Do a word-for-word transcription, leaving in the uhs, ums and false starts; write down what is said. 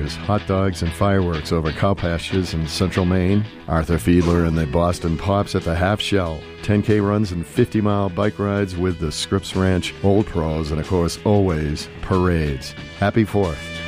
hot dogs and fireworks over cow pastures in central Maine, Arthur Fiedler and the Boston Pops at the Half Shell, ten K runs and fifty-mile bike rides with the Scripps Ranch Old Pros, and of course, always parades. Happy fourth.